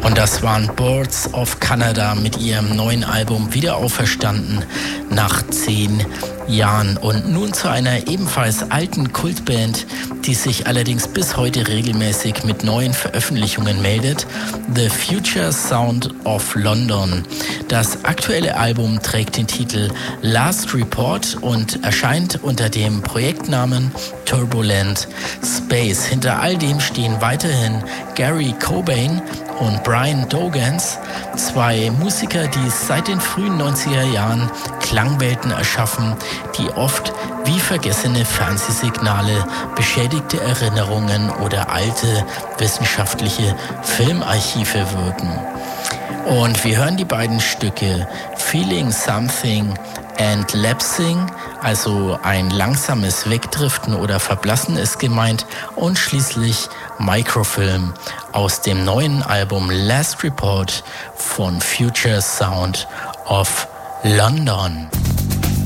Und das waren Birds of Canada mit ihrem neuen Album Wiederauferstanden nach 10 Jahren. Und nun zu einer ebenfalls alten Kultband, die sich allerdings bis heute regelmäßig mit neuen Veröffentlichungen meldet. The Future Sound of London. Das aktuelle Album trägt den Titel Last Report und erscheint unter dem Projektnamen Turbulent Space. Hinter all dem stehen weiterhin Gary Cobain und Brian Dogans, zwei Musiker, die seit den frühen 90er Jahren Klangwelten erschaffen, die oft wie vergessene Fernsehsignale, beschädigte Erinnerungen oder alte wissenschaftliche Filmarchive wirken. Und wir hören die beiden Stücke Feeling Something and Lapsing, also ein langsames Wegdriften oder Verblassen ist gemeint, und schließlich Microfilm aus dem neuen Album Last Report von Future Sound of London.